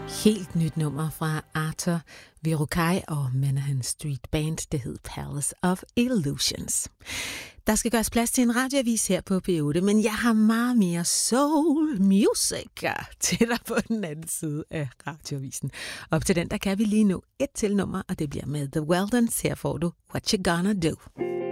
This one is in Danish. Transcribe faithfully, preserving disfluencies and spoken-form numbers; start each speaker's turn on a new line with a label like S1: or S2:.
S1: Helt nyt nummer fra Arthur Verocai og Menahan Street Band. Det hed Palace of Illusions. Der skal gøres plads til en radioavis her på P otte, men jeg har meget mere soul music til dig på den anden side af radioavisen. Op til den, der kan vi lige nu et til nummer, og det bliver med The Weldons. Her får du What You Gonna Do.